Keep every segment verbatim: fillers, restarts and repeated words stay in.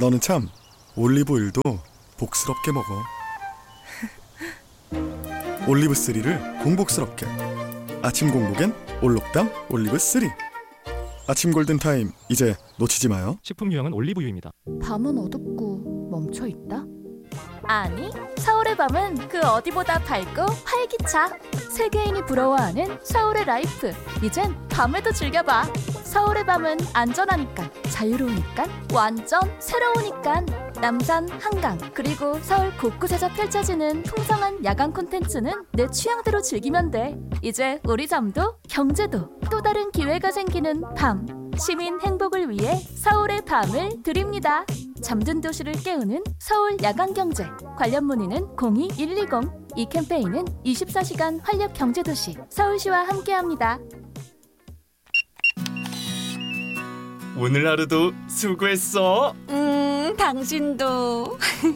너는 참 올리브오일도 복스럽게 먹어. 올리브쓰리를 공복스럽게. 아침 공복엔 올록당 올리브쓰리. 아침 골든타임 이제 놓치지 마요. 식품 유형은 올리브유입니다. 밤은 어둡고 멈춰있다? 아니, 서울의 밤은 그 어디보다 밝고 활기차. 세계인이 부러워하는 서울의 라이프. 이젠 밤에도 즐겨봐. 서울의 밤은 안전하니까, 자유로우니까, 완전 새로우니까. 남산, 한강, 그리고 서울 곳곳에서 펼쳐지는 풍성한 야간 콘텐츠는 내 취향대로 즐기면 돼. 이제 우리 잠도 경제도 또 다른 기회가 생기는 밤. 시민 행복을 위해 서울의 밤을 드립니다. 잠든 도시를 깨우는 서울 야간경제. 관련 문의는 공이 일이공. 이 캠페인은 이십사 시간 활력 경제도시 서울시와 함께합니다. 오늘 하루도 수고했어. 음, 당신도.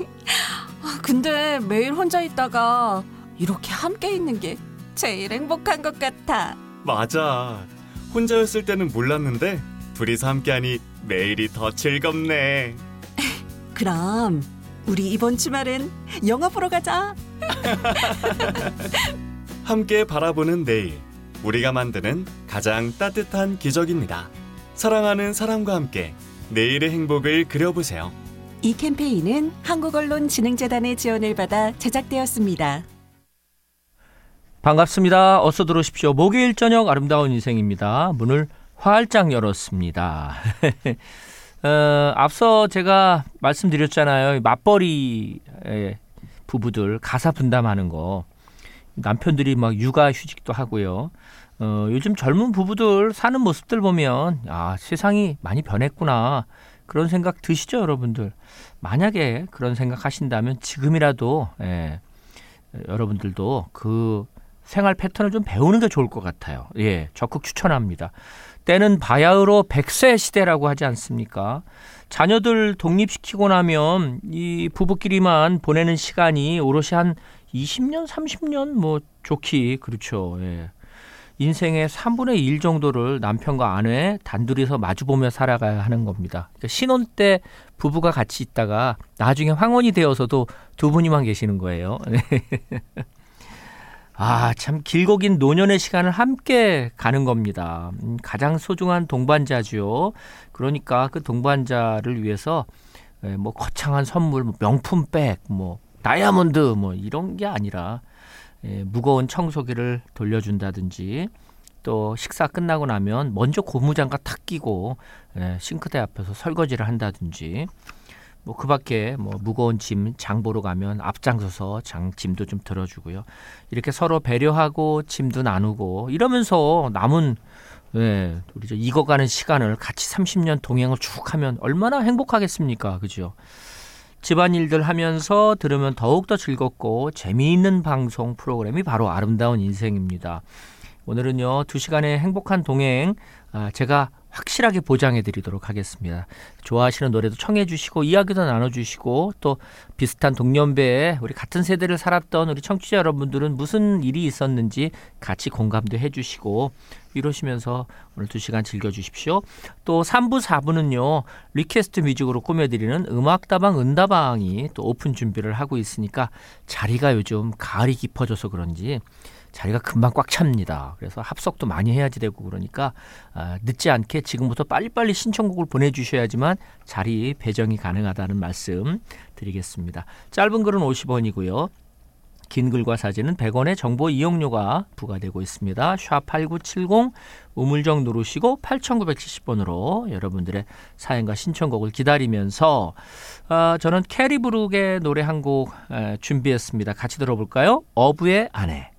근데 매일 혼자 있다가 이렇게 함께 있는 게 제일 행복한 것 같아. 맞아. 혼자였을 때는 몰랐는데 둘이서 함께하니 매일이 더 즐겁네. 그럼 우리 이번 주말엔 영화 보러 가자. 함께 바라보는 내일, 우리가 만드는 가장 따뜻한 기적입니다. 사랑하는 사람과 함께 내일의 행복을 그려보세요. 이 캠페인은 한국언론진흥재단의 지원을 받아 제작되었습니다. 반갑습니다. 어서 들어오십시오. 목요일 저녁 아름다운 인생입니다. 문을 활짝 열었습니다. 어, 앞서 제가 말씀드렸잖아요. 맞벌이 부부들 가사 분담하는 거. 남편들이 막 육아 휴직도 하고요. 어, 요즘 젊은 부부들 사는 모습들 보면 아, 세상이 많이 변했구나. 그런 생각 드시죠, 여러분들? 만약에 그런 생각 하신다면 지금이라도 예, 여러분들도 그 생활 패턴을 좀 배우는 게 좋을 것 같아요. 예, 적극 추천합니다. 때는 바야흐로 백 세 시대라고 하지 않습니까? 자녀들 독립시키고 나면 이 부부끼리만 보내는 시간이 오롯이 한 이십 년, 삼십 년 뭐 좋기 그렇죠. 예. 인생의 삼분의 일 정도를 남편과 아내 단둘이서 마주보며 살아가야 하는 겁니다. 그러니까 신혼 때 부부가 같이 있다가 나중에 황혼이 되어서도 두 분이만 계시는 거예요. 아, 참 길고 긴 노년의 시간을 함께 가는 겁니다. 음, 가장 소중한 동반자죠. 그러니까 그 동반자를 위해서 에, 뭐 거창한 선물, 뭐 명품백, 뭐 다이아몬드 뭐 이런 게 아니라 에, 무거운 청소기를 돌려준다든지 또 식사 끝나고 나면 먼저 고무장갑 탁 끼고 에, 싱크대 앞에서 설거지를 한다든지 뭐 그밖에 뭐 무거운 짐 장 보러 가면 앞장서서 장 짐도 좀 들어주고요. 이렇게 서로 배려하고 짐도 나누고 이러면서 남은 예, 우리 저 익어가는 시간을 같이 삼십 년 동행을 쭉 하면 얼마나 행복하겠습니까, 그죠? 집안일들 하면서 들으면 더욱더 즐겁고 재미있는 방송 프로그램이 바로 아름다운 인생입니다. 오늘은요 두 시간의 행복한 동행 아, 제가 확실하게 보장해 드리도록 하겠습니다. 좋아하시는 노래도 청해 주시고 이야기도 나눠주시고 또 비슷한 동년배에 우리 같은 세대를 살았던 우리 청취자 여러분들은 무슨 일이 있었는지 같이 공감도 해 주시고 이러시면서 오늘 두 시간 즐겨주십시오. 또 삼 부, 사 부는요 리퀘스트 뮤직으로 꾸며드리는 음악다방 은다방이 또 오픈 준비를 하고 있으니까 자리가 요즘 가을이 깊어져서 그런지 자리가 금방 꽉 찹니다. 그래서 합석도 많이 해야지 되고 그러니까 아, 늦지 않게 지금부터 빨리빨리 신청곡을 보내주셔야지만 자리 배정이 가능하다는 말씀 드리겠습니다. 짧은 글은 오십 원이고요. 긴 글과 사진은 백 원의 정보 이용료가 부과되고 있습니다. 샵 팔구칠공 우물정 누르시고 팔천구백칠십 번으로 여러분들의 사연과 신청곡을 기다리면서 아, 저는 캐리 브룩의 노래 한 곡 준비했습니다. 같이 들어볼까요? 어부의 아내.